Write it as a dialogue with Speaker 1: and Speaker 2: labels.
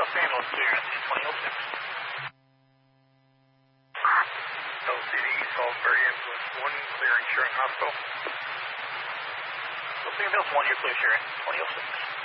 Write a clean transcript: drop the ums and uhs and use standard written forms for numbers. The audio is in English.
Speaker 1: Los Angeles clearance 2006.
Speaker 2: LCD, Salisbury Ambulance 1, clearing Sharon Hospital.
Speaker 1: Los Angeles 1, you're clear Sharon 2006.